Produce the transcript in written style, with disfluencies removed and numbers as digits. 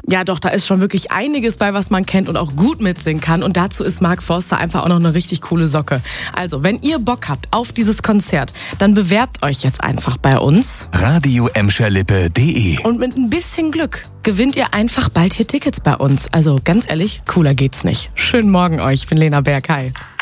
Ja doch, da ist schon wirklich einiges bei, was man kennt und auch gut mitsingen kann. Und dazu ist Mark Forster einfach auch noch eine richtig coole Socke. Also, wenn ihr Bock habt auf dieses Konzert, dann bewerbt euch jetzt einfach bei uns. radioemscherlippe.de. Und mit ein bisschen Glück gewinnt ihr einfach bald hier Tickets bei uns. Also ganz ehrlich, cooler geht's nicht. Schönen Morgen euch, ich bin Lena Berg. Hi.